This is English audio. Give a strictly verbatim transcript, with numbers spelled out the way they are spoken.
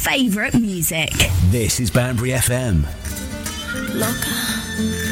favourite music. This is Banbury F M. Loca.